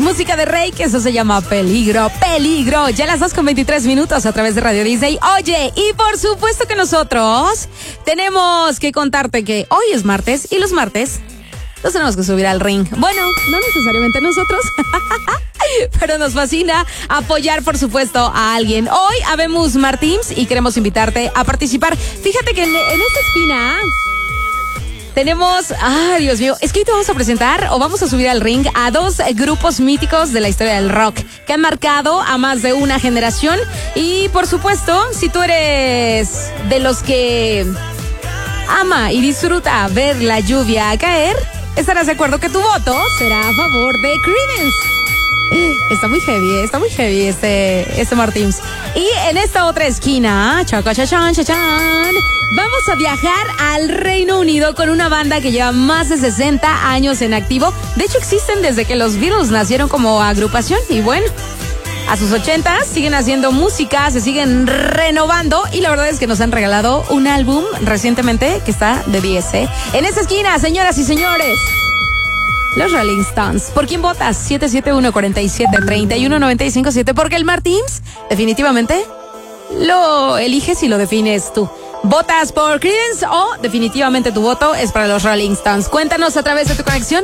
Música de Rey, que eso se llama Peligro, Peligro. Ya las 2:23 a través de Radio Disney. Oye, y por supuesto que nosotros tenemos que contarte que hoy es martes y los martes los tenemos que subir al ring. Bueno, no necesariamente nosotros, pero nos fascina apoyar, por supuesto, a alguien. Hoy habemos Martins y queremos invitarte a participar. Fíjate que en esta esquina tenemos, Dios mío, es que hoy te vamos a presentar o vamos a subir al ring a dos grupos míticos de la historia del rock que han marcado a más de una generación. Y por supuesto, si tú eres de los que ama y disfruta ver la lluvia caer, estarás de acuerdo que tu voto será a favor de Creedence. Está muy heavy este Martins. Y en esta otra esquina, chachan, vamos a viajar al Reino Unido con una banda que lleva más de 60 años en activo. De hecho, existen desde que los Beatles nacieron como agrupación. Y bueno, a sus 80 siguen haciendo música, se siguen renovando y la verdad es que nos han regalado un álbum recientemente que está de 10, ¿eh? En esta esquina, señoras y señores, los Rolling Stones. ¿Por quién votas? 771-47-31-957. Porque el Martins definitivamente lo eliges y lo defines tú. ¿Votas por Creedence o definitivamente tu voto es para los Rolling Stones? Cuéntanos a través de tu conexión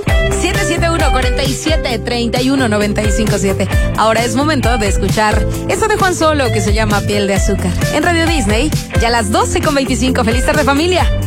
771-47-31-957. Ahora es momento de escuchar esto de Juan Solo que se llama Piel de Azúcar. En Radio Disney, ya a las 12:25. ¡Feliz tarde, familia!